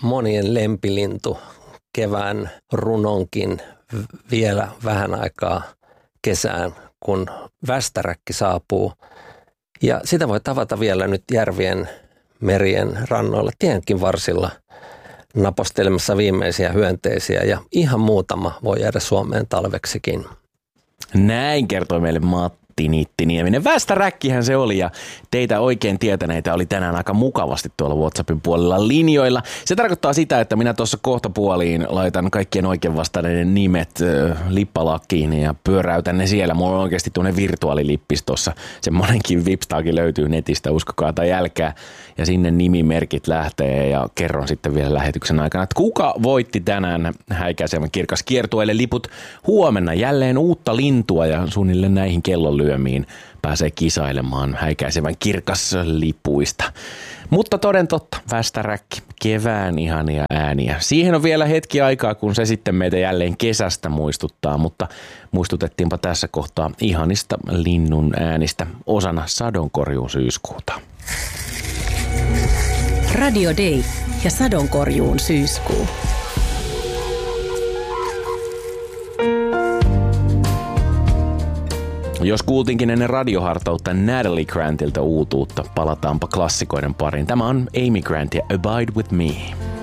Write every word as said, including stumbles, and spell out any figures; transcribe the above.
monien lempilintu kevään runonkin vielä vähän aikaa kesään, kun västäräkki saapuu. Ja sitä voi tavata vielä nyt järvien, merien rannoilla, tienkin varsilla napostelemassa viimeisiä hyönteisiä ja ihan muutama voi jäädä Suomeen talveksikin. Näin kertoi meille Matti Nittinieminen. Västäräkkihän se oli ja teitä oikein tietäneitä oli tänään aika mukavasti tuolla WhatsAppin puolella linjoilla. Se tarkoittaa sitä, että minä tuossa kohtapuoliin laitan kaikkien oikein vastanneiden nimet äh, lippalakkiin ja pyöräytän ne siellä. Mulla on oikeasti tuonne virtuaalilippis tuossa. Semmoinenkin Vipstaakin löytyy netistä, uskokaa tai jälkää. Ja sinne nimimerkit lähtee ja kerron sitten vielä lähetyksen aikana, että kuka voitti tänään Häikäisevän kirkas kiertueelle liput. Huomenna jälleen uutta lintua ja suunnilleen näihin kellonlyömiin pääsee kisailemaan Häikäisevän kirkas lipuista. Mutta toden totta, västäräkki, kevään ihania ääniä. Siihen on vielä hetki aikaa, kun se sitten meitä jälleen kesästä muistuttaa, mutta muistutettiinpa tässä kohtaa ihanista linnun äänistä osana sadonkorjuun syyskuuta. Radio Day ja sadonkorjuun syyskuu. Jos kuultiinkin ennen radiohartautta Natalie Grantilta uutuutta, palataanpa klassikoiden pariin. Tämä on Amy Grant ja Abide With Me.